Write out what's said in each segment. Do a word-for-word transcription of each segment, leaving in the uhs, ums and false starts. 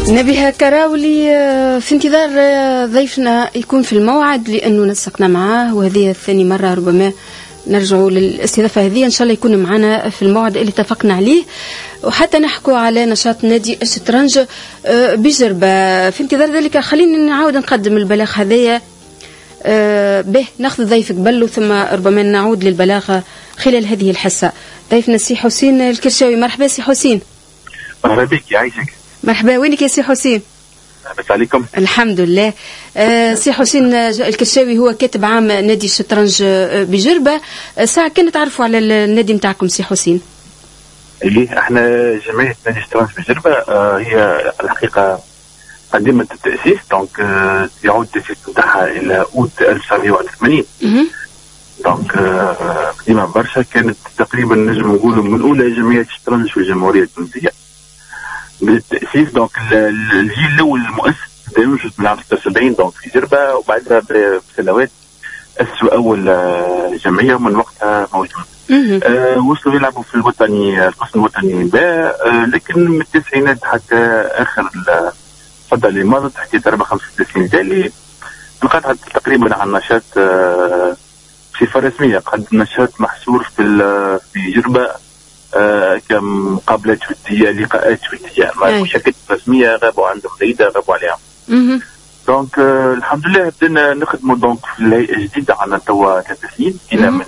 نبيها كراولي في انتظار ضيفنا يكون في الموعد لأنه نسقنا معاه، وهذه الثاني مرة ربما نرجعوا للاستضافة هذه إن شاء الله يكون معنا في الموعد اللي اتفقنا عليه، وحتى نحكوا على نشاط نادي الشطرنج بجربة. في انتظار ذلك خلينا نعاود نقدم البلاغ هذايا به، ناخذ ضيفك بلو ثم ربما نعود للبلاغ خلال هذه الحصة. ضيفنا السي حسين الكرشاوي. مرحبا سي حسين. مرحبا بك، يعيشك. مرحبا، وينك يا سي حسين؟ بس عليكم. الحمد لله. آه سي حسين الكرشاوي هو كاتب عام نادي الشطرنج بجربة. ساعة كان تعرفوا على النادي متاعكم سي حسين؟ اللي احنا جمعية نادي الشطرنج بجربة آه هي الحقيقة قديمة التأسيس، دونك آه يعود التأسيس نتاعها إلى أوت ألف وتسعمائة وواحد وثمانين. دونك آه قديمة برشا، كانت تقريبا نجم نقولوا من أولى جمعيات الشطرنج في الجمهورية التونسية بالتأسيس. دونك الجيل الأول المؤسس بدأ ينشط من عام ستة وسبعين دونك في جربة، وبعدها بسنوات أسسوا أول جمعية ومن وقتها موجود. أه وصلوا يلعبوا في الوطني القسم الوطني باء، أه لكن من التسعينات حتى آخر الفترة اللي مضت حكيت أربع خمس ست سنين تالي انقطعت تقريبا عن النشاط أه بصفة رسمية. قد نشاط محصور في في جربة آه كمقابلات ودية، لقاءات ودية، مع مشاركات رسمية غابوا عندهم بعيدة غابوا عليها. دونك آه الحمد لله بدنا نخدموا دونك في الهيئة الجديدة عنا توا ثلاث سنين إلى من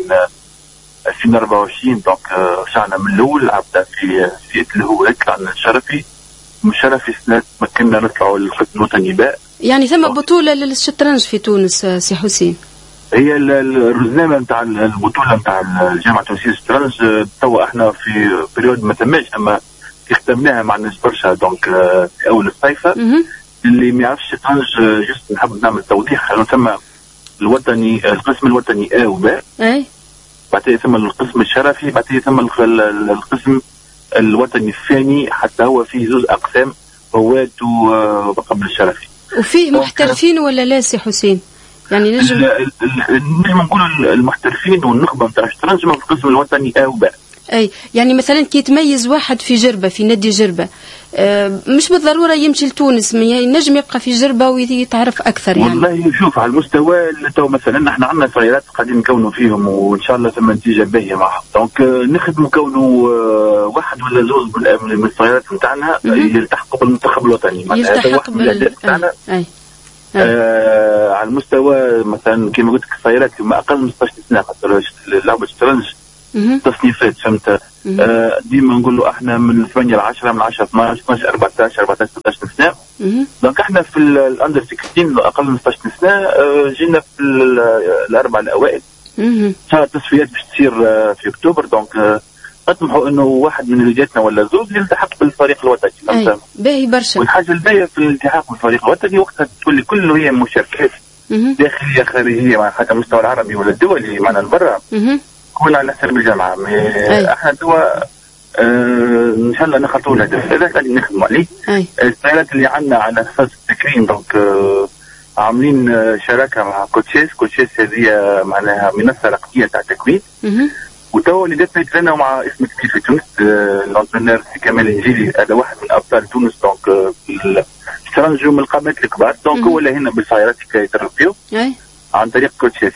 ألفين وأربعة وعشرين. دونك آه رجعنا من الأول عبدا في فئة الهواة طلعنا الشرفي، من الشرفي سنة تمكنا نطلعوا للقسم الوطني باء. يعني ثم بطولة للشطرنج في تونس سي حسين؟ هي الرزنامه نتاع البطوله نتاع الجامعه التونسيه للشطرنج توا احنا في بريود ما تماش، اما اختمناها مع الناس برشا. دونك في اول الصيفه اللي ما يعرفش الشطرنج جست نحب نعمل توضيح انه ثم الوطني القسم الوطني ا وباء، اي بعدين ثم القسم الشرفي، بعدين ثم القسم الوطني الثاني، حتى هو فيه زوج اقسام هواة وقبل الشرفي. وفيه محترفين ولا لا سي حسين؟ يعني نجم نجم نقولوا المحترفين والنخبه نتاع الشطرنج في القسم الوطني ا وباء. اي يعني مثلا كي يتميز واحد في جربه في نادي جربه آه مش بالضروره يمشي لتونس، ينجم يبقى في جربه ويتعرف اكثر. يعني والله شوف على المستوى تو مثلا احنا عندنا صغيرات قاعدين نكونوا فيهم وان شاء الله ثم نتيجه باهيه معهم. دونك نخدموا كونوا واحد ولا زوج من الصغيرات نتاعنا يلتحقوا بالمنتخب الوطني، يلتحق بال اي آه على المستوى مثلا كما قلت لك الصغيرات كما اقل من ستة عشر سنه، خاطر لعبه الشطرنج تصنيفات فهمت. آه ديما نقولوا احنا من ثمانية ل عشرة، من عشرة اثناش اثناش أربعطاش أربعطاش ستة عشر سنه. دونك احنا في الاندر ستة عشر اقل من ستة عشر سنه آه جينا في الاربعه الاوائل. صارت تصفيات باش تصير آه في اكتوبر. دونك آه نطمحوا انه واحد من رجالاتنا ولا زوج يلتحق بالفريق الوطني. فهمت؟ باهي برشا. والحاجه الباهيه في الالتحاق بالفريق الوطني وقتها تولي كله هي مشاركات داخليه خارجيه مع حتى المستوى العربي ولا الدولي معنا برا كلها على حسب الجامعه. احنا توا آه ان شاء الله نخطوا الهدف هذا اللي نخدموا عليه. السيارات اللي عندنا على اساس التكريم دونك آه عاملين آه شراكه مع كوتشيس. كوتشيس هذه معناها منصه رقميه تاع التكوين، وتوا اللي داتنا يتغنوا مع اسم كبير في تونس الانترنور سي كمال الجيلي، هذا واحد من ابطال تونس. دونك الشطرنج من القامات الكبار. دونك هو اللي هنا بالسيارات يتربيو عن طريق كوتشيس.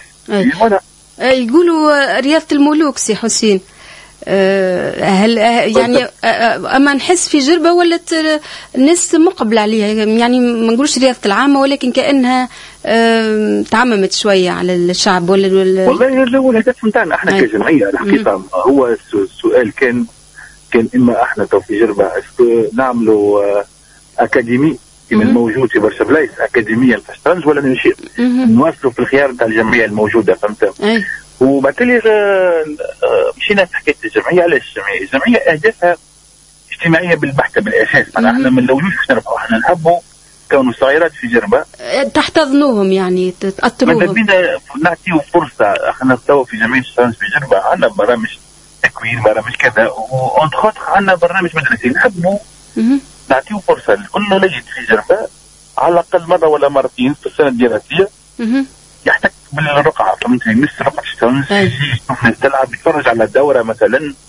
يقولوا رياضه الملوك سي حسين. هل يعني اما نحس في جربه ولات الناس مقبله عليها، يعني ما نقولش رياضه العامه ولكن كانها تعممت شويه على الشعب ولا, ولا والله هو الهدف نتاعنا احنا كجمعيه الحقيقه. هو السؤال كان كان اما احنا تو في جربه نعملوا اكاديمي كما الموجود في برشا بلايص اكاديميه للشطرنج ولا نمشي نواصلوا في الخيار نتاع الجمعيه الموجوده فهمت. وبالتالي مشينا في حكايه الجمعيه. علاش الجمعيه؟ الجمعيه اهدافها اجتماعيه بالبحته بالاساس. احنا ما نلوجوش باش نربحوا، احنا نحبوا كونوا صغيرات في جربه تحتضنوهم يعني تاثروهم. ماذا بينا نعطيو فرصه. احنا توا في جمعيه الشطرنج في جربه عندنا برامج تكوين برامج كذا، وانت خاطر عندنا برنامج مدرسي نحبوا نعطيو فرصه لكل وليد في جربه على الاقل مره ولا مرتين في السنه الدراسيه يحتك بالرقعه فهمتني، مش رقعه الشطرنج يجي يشوف ناس تلعب يتفرج على دوره مثلا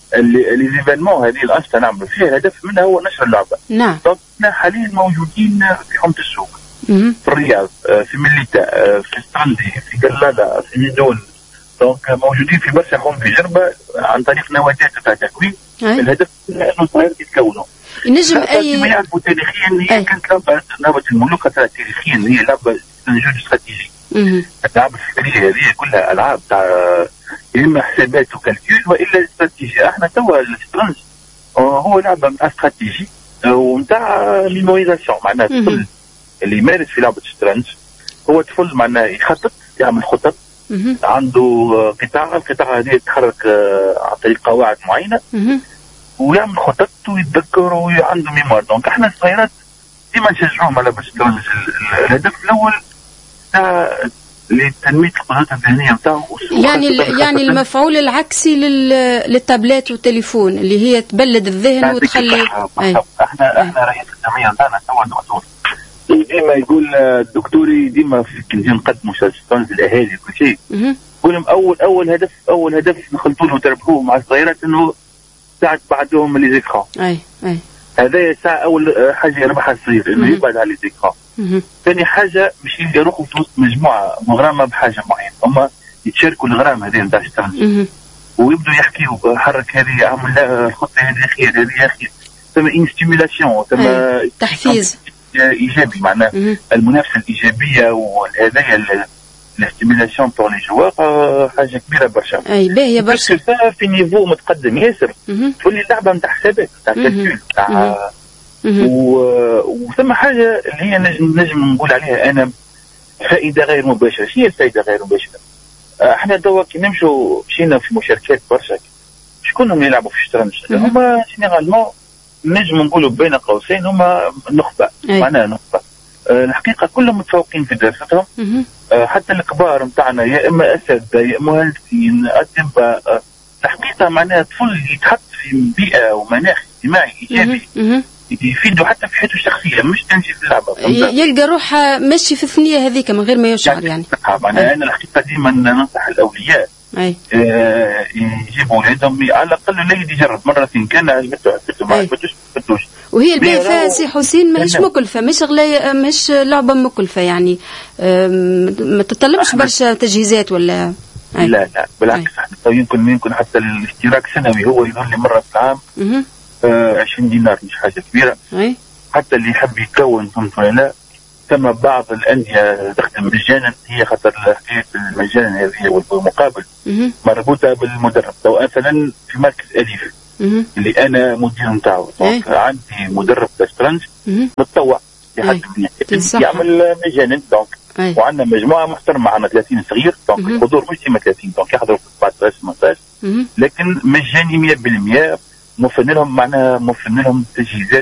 اللي زيفالمون هذه الانشطه نعملوا فيها الهدف منها هو نشر اللعبه. نعم. دونك احنا حاليا موجودين في حومه السوق، في الرياض، في مليتا، في ستاندي، في قلاله، في ميدون. دونك موجودين في برشا حوم في جربه عن طريق نوادات تاع تكوين. الهدف انه الصغيرات يتكونوا. ينجم اي كما يعرفوا تاريخيا هي كانت لعبه لعبه الملوك تاريخيا هي لعبه جو استراتيجي. الالعاب الفكريه هذه كلها العاب تاع يا اما حسابات وكالكول والا استراتيجيه. احنا توا الشطرنج هو لعبه نتاع استراتيجي ونتاع ميموريزاسيون، معناها الطفل اللي يمارس في لعبه الشطرنج هو طفل معناها يخطط، يعمل خطط، عنده قطاع، القطاع هذه يتحرك عن طريق قواعد معينه ويعمل خطط ويتذكر وعنده ميموار. دونك احنا الصغيرات ديما نشجعوهم على الشطرنج. الهدف الاول تاع لتنميه القدرات الذهنيه نتاعو، يعني يعني المفعول العكسي للتابلات والتليفون اللي هي تبلد الذهن وتخلي. احنا احنا رئيس الجمعيه نتاعنا توا دكتور ديما يقول الدكتوري ديما كي نجي نقدموا الشطرنج للاهالي وكل شيء يقول لهم اول اول هدف اول هدف نخلطوا له وتربحوه مع الصغيرات انه ساعه بعدهم لي زيكران. اي اي هذا ساعه اول حاجه يربحها الصغير انه يبعد على لي زيكران. ثاني حاجه باش يلقى روحه في وسط مجموعه مغرمه بحاجه معينه، هما يتشاركوا الغرام هذه نتاع الشطرنج ويبدوا يحكيوا حرك هذه، اعمل الخطه هذه خير، هذه خير، ثم انستيميلاسيون، ثم تحفيز ايجابي، معناه المنافسه الايجابيه وهذايا الاستيميلاسيون بور لي جوار حاجه كبيره برشا. اي باهيه برشا في نيفو متقدم ياسر تولي اللعبه نتاع حسابات نتاع كالكول نتاع وثم حاجه اللي هي نجم نقول عليها انا فائده غير مباشره. شنو هي الفائده غير مباشره؟ احنا توا كي نمشوا مشينا في مشاركات برشا شكون هم يلعبوا في الشطرنج؟ هما جينيرالمون نجم نقولوا بين قوسين هما نخبه، معناها نخبه. أه الحقيقه كلهم متفوقين في دراستهم. أه حتى الكبار نتاعنا يا اما اساتذه يا مهندسين اطباء. أه الحقيقه معناها طفل يتحط في بيئه ومناخ اجتماعي ايجابي يفيدوا حتى في حياته الشخصيه مش تمشي في اللعبه، يلقى روحه ماشي في الثنيه هذيك من غير ما يشعر. يعني معناها انا الحقيقه ديما ننصح الاولياء اي آه يجيبوا اولادهم على الاقل لا يجرب مرتين، كان عجبته عجبته ما عجبتوش ما عجبتوش. وهي البيئه فيها سي حسين ماهيش مكلفه، مش غلايه، ماهيش لعبه مكلفه، يعني ما تطلبش برشا تجهيزات ولا أي. لا لا بالعكس احنا يمكن يمكن حتى الاشتراك سنوي هو يظهر لي مره في العام آه عشرين دينار، مش حاجه كبيره. أي. حتى اللي يحب يكون فهمت ولا لا. ثم بعض الانديه تخدم مجانا، هي خاطر حكايه المجانا هذه والمقابل مربوطه بالمدرب. لو مثلا في مركز اليف اللي انا مدير نتاعو عندي مدرب شطرنج متطوع يحد يعمل مجانا. دونك وعندنا مجموعه محترمه، عندنا ثلاثين صغير، دونك الحضور مش كيما ثلاثين، دونك يحضروا في سبعطاش ثمنطاش لكن مجاني مية بالمية. موفرين لهم معناها موفرين لهم تجهيزات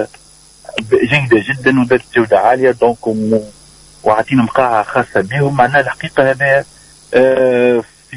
جيده جدا وذات جوده عاليه. دونك وعطينهم قاعه خاصه بهم. معناها الحقيقه هذا في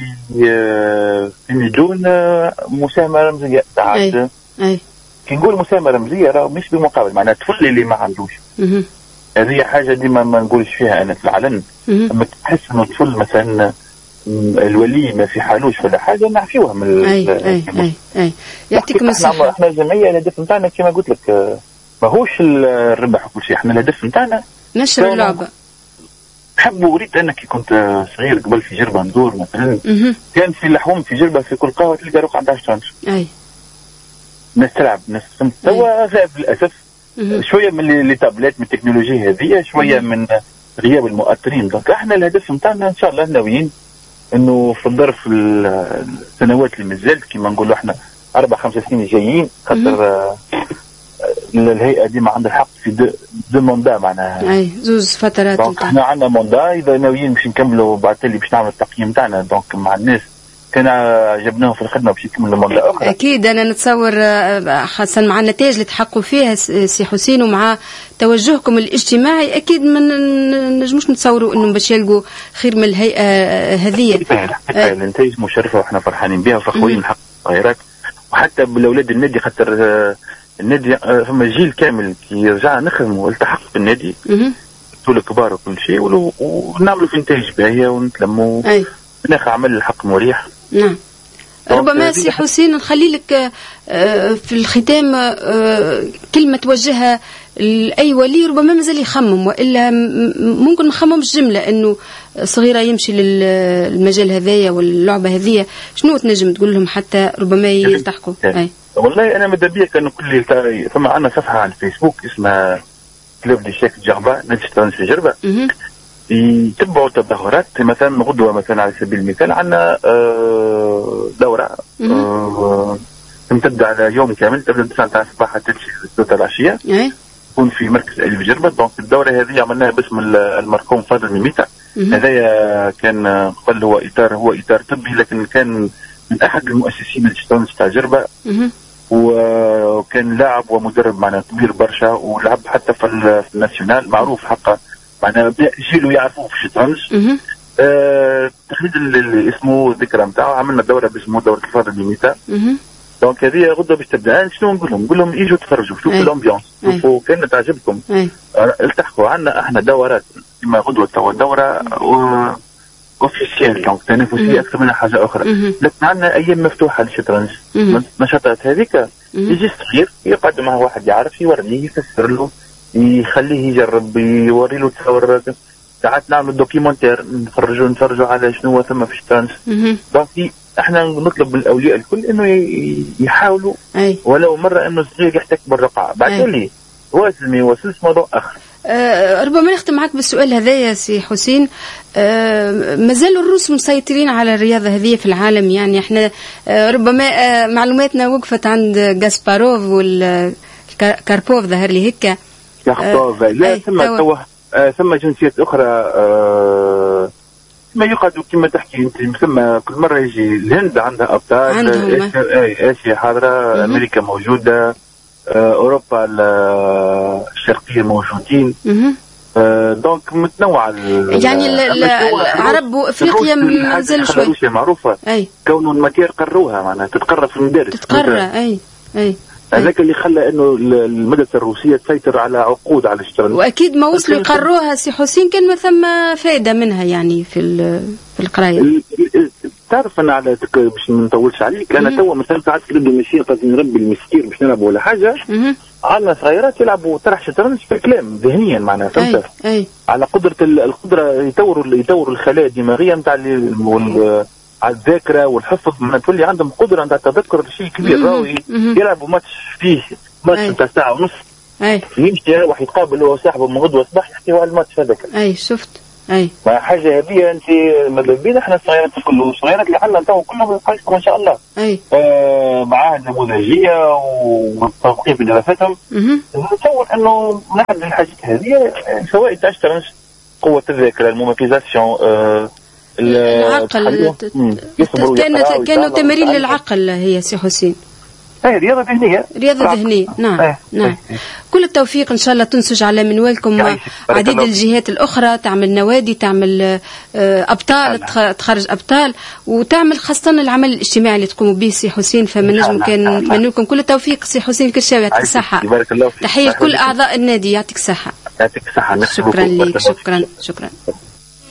في ميدون مساهمه رمزيه تاع كي نقول مساهمه رمزيه راه مش بمقابل، معناها الطفل اللي ما عندوش هذه حاجه ديما ما نقولش فيها انا في العلن. اما تحس انه الطفل مثلا الولي ما في حالوش ولا حاجه نعفيوها من اي اي اي اي يعطيكم الصحه. احنا الجمعيه الهدف نتاعنا كما قلت لك ماهوش الربح وكل شيء، احنا الهدف نتاعنا نشر اللعبه. حب وريت انا كي كنت صغير قبل في جربه ندور مثلا كان في اللحوم في جربه في كل قهوه تلقى روح عندها شطرنج. اي ناس تلعب ناس توا غاب للاسف. شويه من لي تابلات من التكنولوجيا هذه، شويه من غياب المؤثرين. دونك احنا الهدف نتاعنا ان شاء الله ناويين انه في الظرف السنوات اللي مازالت كما نقولوا احنا اربع خمس سنين جايين، خاطر الهيئه ديما عندها الحق في دو, دو موندا معناها اي زوز فترات. دونك احنا عندنا موندا اذا ناويين باش نكملوا بعد اللي باش نعمل التقييم تاعنا دونك مع الناس كان عجبناهم في الخدمه باش يكملوا موندا اخرى. اكيد انا نتصور خاصه مع النتائج اللي تحققوا فيها سي حسين ومع توجهكم الاجتماعي اكيد ما نجموش نتصوروا انه باش يلقوا خير من الهيئه هذه. النتائج مشرفه واحنا فرحانين بها وفخورين نحقق تغيرات، وحتى بالاولاد النادي خاطر النادي فما جيل كامل كي رجع نخدموا والتحق بالنادي طول الكبار وكل شيء ونعملوا في نتائج باهيه ونتلموا ناخذ عمل الحق مريح. نعم ربما سي حسين نخلي لك في الختام كلمة توجهها لأي ولي ربما مازال يخمم، وإلا ممكن نخممش جملة أنه صغيرة يمشي للمجال هذايا واللعبة هذية، شنو تنجم تقول لهم حتى ربما يلتحقوا؟ أي والله أنا ماذا بيا كانوا كل ثم عندنا صفحة على الفيسبوك اسمها كلوب دي شيك جربة، نادي الشطرنج في جربة، يتبعوا التظاهرات. مثلا غدوة مثلا على سبيل المثال عندنا دورة تمتد على يوم كامل، تبدا تسعة تاع الصباح حتى ستة العشية، تكون في مركز ألف جربة. دونك الدورة هذه عملناها باسم المرحوم فاضل ميميتا. هذايا كان قبل هو إطار هو إطار طبي، لكن كان من أحد المؤسسين للشطرنج تاع جربة، وكان لاعب ومدرب معنا كبير برشا، ولعب حتى في الناسيونال، معروف حقا معنا جيلو يعرفوه في الشطرنج. التخليد اللي اسمه ذكرى نتاعو عملنا دوره باسمه دوره الفاضل ميميتا. دونك هذه غدوه باش تبدا. شنو نقول لهم؟ نقول لهم يجوا تفرجوا، شوفوا الامبيونس، شوفوا كان تعجبكم التحقوا. عندنا احنا دورات كما غدوه توا دوره اوفيسيال، دونك تنافسيه اكثر من حاجه اخرى، لكن عندنا ايام مفتوحه للشطرنج. النشاطات هذيك يجي الصغير يقعد معه واحد يعرف يوريه يفسر له يخليه يجرب يوري له تصور. ساعات نعمل دوكيومنتير نتفرجوا نتفرجوا على شنو ثم في الشطرنج. دونك احنا نطلب من الاولياء الكل انه يحاولوا ولو مره انه الصغير يحتك بالرقعه، بعد اللي واصل ما يوصلش موضوع اخر. أه ربما نختم معك بالسؤال هذا يا سي حسين. أه مازالوا الروس مسيطرين على الرياضة هذه في العالم، يعني احنا أه ربما أه معلوماتنا وقفت عند غاسباروف والكاربوف ظهر لي هيك. كاربوف أه لا ثم تو أه ثم جنسيات أخرى أه ما يقعد كما تحكي انت. ثم كل مرة يجي الهند عندها أبطال، آسيا, آسيا حاضرة، أمريكا موجودة، أوروبا الشرقية موجودين. آه دونك متنوعة يعني العرب وافريقيا مازال شوي. روسيا معروفة أي. كون المكير قروها معناها تتقرى في المدارس، تتقرى اي اي هذاك اللي خلى انه المدرسة الروسية تسيطر على عقود على الشطرنج. واكيد ما وصلوا يقروها سي حسين كان ما ثم فائدة منها يعني في في القراية. تعرف انا على باش ما نطولش عليك، انا توا مثلا ساعات كنبدا ماشي قصدي نربي المسكير باش نلعبوا ولا حاجه، عندنا صغيرات يلعبوا طرح شطرنج في كلام ذهنيا معناها فهمت؟ على قدره القدره يطوروا يطوروا الخلايا الدماغيه نتاع على الذاكره والحفظ، من تولي عندهم قدره نتاع التذكر شيء كبير. راوي يلعبوا ماتش فيه ماتش نتاع ساعه ونص، يمشي يروح يتقابل هو صاحبه من غدوه صباح يحكيوا على الماتش هذاك. اي شفت اي مع حاجه هذه انت ماذا بينا احنا الصغيرات كله الصغيرات اللي عندنا تو كلهم يلقاكم ان شاء الله اي آه معاهد نموذجيه والتوقيف بدراستهم. نتصور انه من احد الحاجات هذه فوائد تاع الشطرنج قوه الذاكره، الميموريزاسيون، آه العقل. كانت كانوا تمارين للعقل هي سي حسين. اي رياضه ذهنيه رياضه ذهنيه نعم أيه. نعم أيه. كل التوفيق ان شاء الله، تنسج على منوالكم عديد الجهات الاخرى، تعمل نوادي، تعمل ابطال، تخرج ابطال، وتعمل خاصه العمل الاجتماعي اللي تقوموا به سي حسين. فمن نجم كان نتمنى لكم كل التوفيق سي حسين الكرشاوي، يعطيك الصحه. تحيه لكل اعضاء النادي، يعطيك الصحه. يعطيك الصحه. شكرا لك. شكرا شكرا.